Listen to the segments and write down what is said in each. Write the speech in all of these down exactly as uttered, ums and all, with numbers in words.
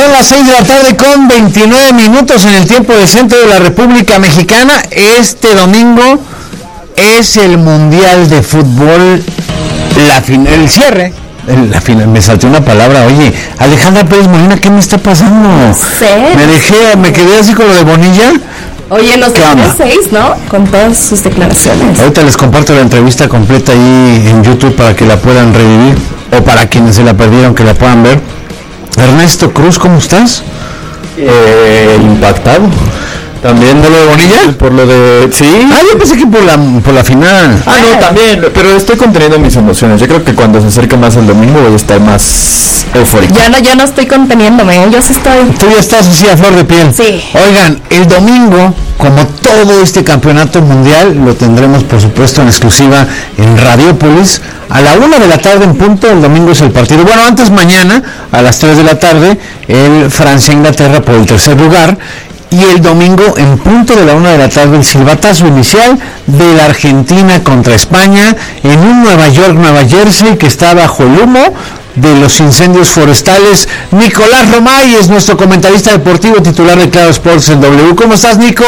Son las seis de la tarde con veintinueve minutos en el tiempo del centro de la República Mexicana. Este domingo es el Mundial de Fútbol, la fin, el cierre. La final, me salté una palabra. Oye, Alejandra Pérez Molina, ¿qué me está pasando? ¿Sí? Me dejé, me quedé así con lo de Bonilla. Oye, nos dejamos seis, ¿no? Con todas sus declaraciones. Ahorita les comparto la entrevista completa ahí en YouTube para que la puedan revivir, o para quienes se la perdieron que la puedan ver. Ernesto Cruz, ¿cómo estás? Eh, impactado. También de lo de Bonilla, por lo de... Sí. Ah, yo pensé que por la, por la final. Ah, no, también, pero estoy conteniendo mis emociones. Yo creo que cuando se acerque más el domingo voy a estar más eufórico. Ya no, ya no estoy conteniéndome, yo sí estoy... Tú ya estás así a flor de piel. Sí. Oigan, el domingo, como todo este campeonato mundial, lo tendremos por supuesto en exclusiva en Radiopolis. A la una de la tarde en punto, el domingo es el partido. Bueno, antes mañana, a las tres de la tarde, el Francia-Inglaterra por el tercer lugar. Y el domingo, en punto de la una de la tarde, el silbatazo inicial de la Argentina contra España en un Nueva York, Nueva Jersey, que está bajo el humo de los incendios forestales. Nicolás Romay es nuestro comentarista deportivo titular de Claro Sports en W. ¿Cómo estás, Nico?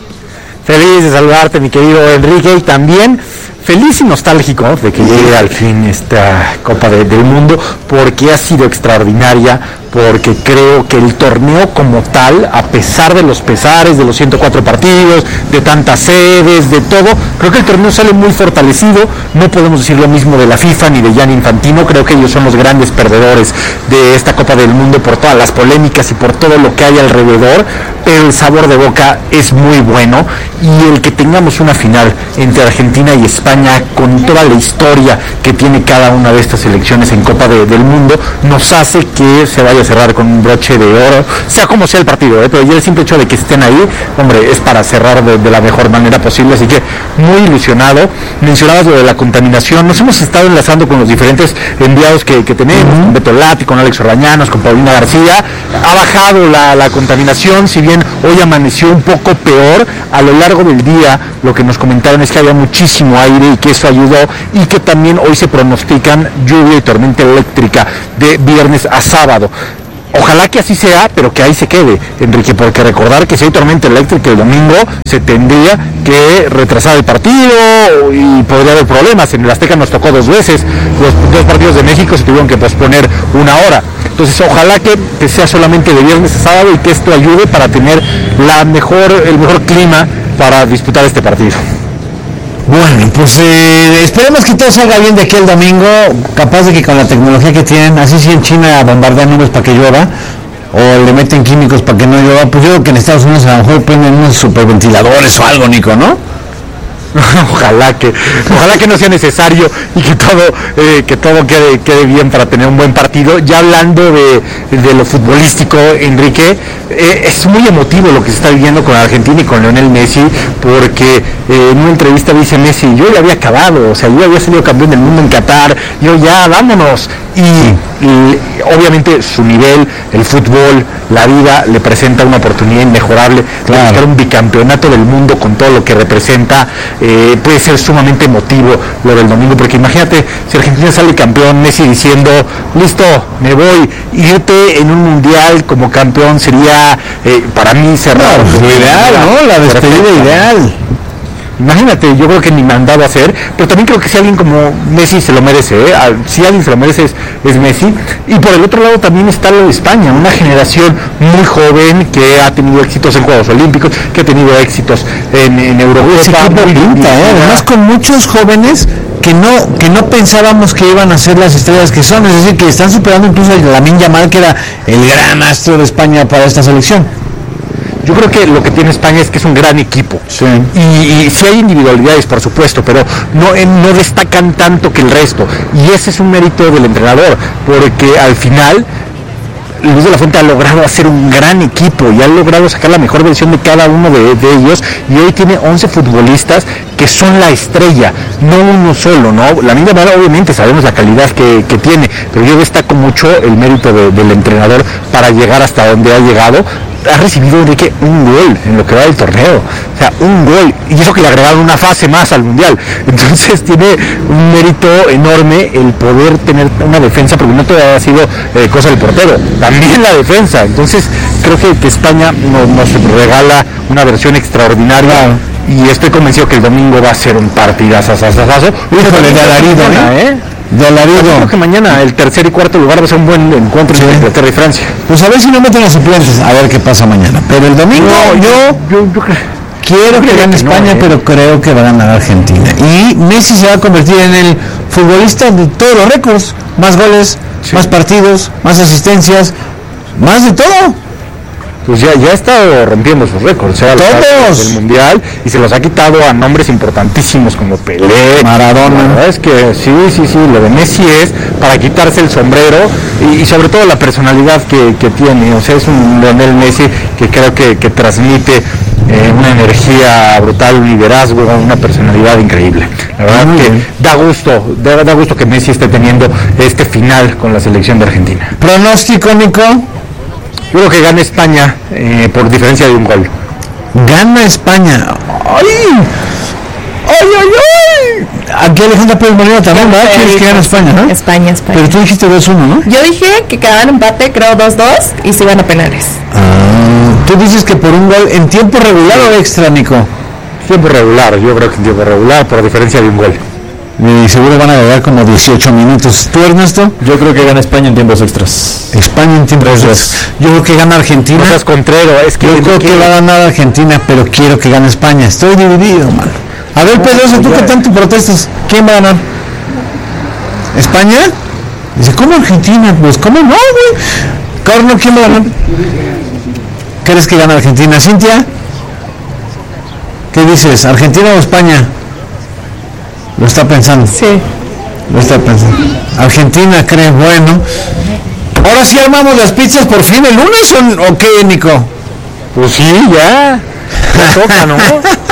Feliz de saludarte, mi querido Enrique, y también feliz y nostálgico de que llegue al fin esta Copa de, del Mundo, porque ha sido extraordinaria, porque creo que el torneo como tal, a pesar de los pesares, de los ciento cuatro partidos, de tantas sedes, de todo, creo que el torneo sale muy fortalecido. No podemos decir lo mismo de la FIFA ni de Gianni Infantino. Creo que ellos son los grandes perdedores de esta Copa del Mundo por todas las polémicas y por todo lo que hay alrededor, pero el sabor de boca es muy bueno, y el que tengamos una final entre Argentina y España, con toda la historia que tiene cada una de estas selecciones en Copa de, del Mundo, nos hace que se vaya a cerrar con un broche de oro, sea como sea el partido, ¿eh? Pero ya el simple hecho de que estén ahí, hombre, es para cerrar de, de la mejor manera posible, así que muy ilusionado. Mencionabas lo de la contaminación, nos hemos estado enlazando con los diferentes enviados que, que tenemos, uh-huh. con Beto Lati, con Alex Orbañanos, con Paulina García. Ha bajado la, la contaminación, si bien hoy amaneció un poco peor. A lo largo del día lo que nos comentaron es que había muchísimo aire y que eso ayudó, y que también hoy se pronostican lluvia y tormenta eléctrica de viernes a sábado. Ojalá que así sea, pero que ahí se quede, Enrique, porque recordar que si hay tormenta eléctrica el domingo, se tendría que retrasar el partido y podría haber problemas. En el Azteca nos tocó dos veces, los dos partidos de México se tuvieron que posponer una hora. Entonces ojalá que, que sea solamente de viernes a sábado, y que esto ayude para tener la mejor, el mejor clima para disputar este partido. Bueno, pues eh, esperemos que todo salga bien de aquí el domingo. Capaz de que con la tecnología que tienen, así si en China bombardean nubes para que llueva, o le meten químicos para que no llueva, pues yo creo que en Estados Unidos a lo mejor prenden unos superventiladores o algo, Nico, ¿no? Ojalá que ojalá que no sea necesario, y que todo eh, que todo quede quede bien para tener un buen partido. Ya hablando de, de lo futbolístico, Enrique, eh, es muy emotivo lo que se está viviendo con Argentina y con Lionel Messi, porque eh, en una entrevista dice Messi: yo ya había acabado, o sea, yo había sido campeón del mundo en Qatar, yo ya, vámonos. Y, y obviamente su nivel, el fútbol, la vida le presenta una oportunidad inmejorable, claro, de buscar un bicampeonato del mundo con todo lo que representa. Eh, puede ser sumamente emotivo lo del domingo, porque imagínate si Argentina sale campeón, Messi diciendo: listo, me voy. Irte en un mundial como campeón sería eh, para mí cerrar. No, lo ideal, ¿no? La despedida ideal. Imagínate, yo creo que ni mandado a hacer, pero también creo que si alguien como Messi se lo merece, ¿eh? Si alguien se lo merece es, es Messi. Y por el otro lado también está lo de España, una generación muy joven que ha tenido éxitos en Juegos Olímpicos, que ha tenido éxitos en, en Europa. Ese equipo pinta, ¿eh? Además con muchos jóvenes que no que no pensábamos que iban a ser las estrellas que son, es decir, que están superando incluso a Lamine Yamal, que era el gran astro de España para esta selección. Yo creo que lo que tiene España es que es un gran equipo, sí. y, y sí hay individualidades, por supuesto, pero no, eh, no destacan tanto que el resto, y ese es un mérito del entrenador, porque al final Luis de la Fuente ha logrado hacer un gran equipo y ha logrado sacar la mejor versión de cada uno de, de ellos, y hoy tiene once futbolistas que son la estrella, no uno solo, ¿no? La misma manera, obviamente sabemos la calidad que, que tiene, pero yo destaco mucho el mérito de, del entrenador para llegar hasta donde ha llegado. ha recibido, Enrique, un gol en lo que va del torneo. O sea, un gol. Y eso que le agregaron una fase más al Mundial. Entonces tiene un mérito enorme el poder tener una defensa, porque no todo ha sido eh, cosa del portero, también la defensa. Entonces creo que, que España nos, nos regala una versión extraordinaria. Claro. Y estoy convencido que el domingo va a ser un partidazo. Híjole, de alarido, ¿eh? De alarido. Yo creo que mañana el tercer y cuarto lugar va a ser un buen encuentro, sí, entre Inglaterra y Francia. Pues a ver si no meten los suplentes, a ver qué pasa mañana. Pero el domingo no, yo, yo, yo quiero que gane España, no, ¿eh? Pero creo que va a ganar Argentina. Y Messi se va a convertir en el futbolista de todos los récords. Más goles, sí, más partidos, más asistencias, más de todo. Pues ya, ya ha estado rompiendo sus récords, o sea, todos del mundial, y se los ha quitado a nombres importantísimos como Pelé, Maradona. La verdad es que sí, sí, sí, lo de Messi es para quitarse el sombrero y, y sobre todo la personalidad que, que tiene. O sea, es un Lionel Messi que creo que, que transmite eh, una energía brutal, un liderazgo, una personalidad increíble. La verdad Muy que bien. da gusto, da, da gusto que Messi esté teniendo este final con la selección de Argentina. ¿Pronóstico, Nico? Yo creo que gana España eh, por diferencia de un gol. Gana España. ¡Ay! ¡Ay, ay, ay! Aquí Alejandra Pérez Molina también, ¿verdad? ¿Quieres que gane España, no? España, España. Pero tú dijiste dos uno, ¿no? Yo dije que quedaban empate, creo dos dos, y se iban a penales. Ah, tú dices que por un gol en tiempo regular o extra, Nico. Tiempo regular, yo creo que en tiempo regular por diferencia de un gol. Y seguro van a agregar como dieciocho minutos. ¿Tú, Ernesto? Yo creo que gana España en tiempos extras. España en tiempos extras. Yo creo que gana Argentina. No seas contrero, es que yo creo que va a ganar Argentina, pero quiero que gane España. Estoy dividido, mano. A ver, Pedroso, ¿tú qué tanto protestas? ¿Quién va a ganar? ¿España? Dice, ¿cómo Argentina? Pues, ¿cómo no, güey? Carlos, ¿quién va a ganar? ¿Crees que gana Argentina? ¿Cintia? ¿Qué dices? ¿Argentina o España? Lo está pensando. Sí. Lo está pensando. Argentina, cree, bueno. Ahora sí armamos las pizzas por fin el lunes o, o qué, Nico? Pues sí, ya. Ya toca, ¿no?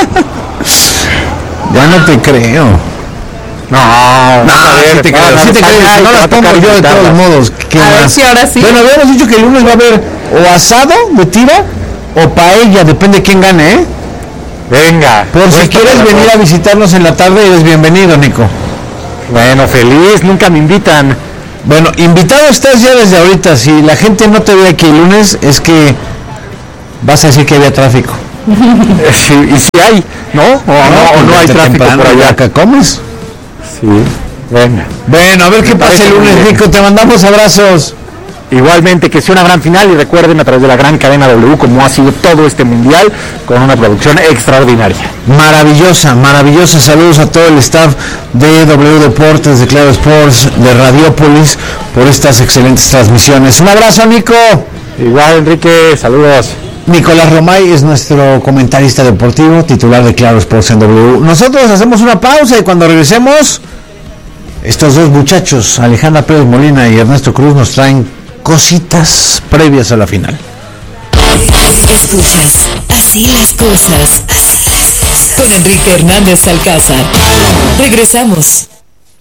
Ya no te creo. No, no, a ver, sí te creo. no, Sí te creo. No, no las pongo yo de todos modos. ¿Qué a más? ver si ahora sí. Bueno, habíamos dicho que el lunes va a haber o asado de tira o paella, depende de quién gane, ¿eh? Venga. Por si quieres venir a visitarnos en la tarde, eres bienvenido, Nico. Bueno, feliz, nunca me invitan. Bueno, invitado estás ya desde ahorita. Si la gente no te ve aquí el lunes, es que vas a decir que había tráfico. Sí, y si hay, ¿no? O no, no, o no hay tráfico por allá. ¿Acá comes? Sí, venga. Bueno, a ver qué pasa el lunes, Nico. Te mandamos abrazos. Igualmente, que sea una gran final y recuerden a través de la gran cadena W cómo ha sido todo este mundial con una producción extraordinaria. Maravillosa, maravillosa. Saludos a todo el staff de W Deportes, de Claro Sports, de Radiópolis por estas excelentes transmisiones. Un abrazo, Nico. Igual, Enrique, saludos. Nicolás Romay es nuestro comentarista deportivo, titular de Claro Sports en W. Nosotros hacemos una pausa y cuando regresemos, estos dos muchachos, Alejandra Pérez Molina y Ernesto Cruz, nos traen cositas previas a la final. Escuchas Así las cosas con Enrique Hernández Alcázar. Regresamos.